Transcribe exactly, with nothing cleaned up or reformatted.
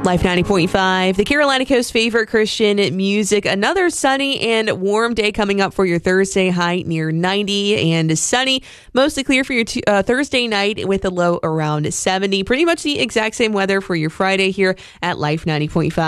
Life ninety point five, the Carolina Coast's favorite Christian music. Another sunny and warm day coming up for your Thursday, high near ninety and sunny. Mostly clear for your t- uh, Thursday night with a low around seventy. Pretty much the exact same weather for your Friday here at Life ninety point five.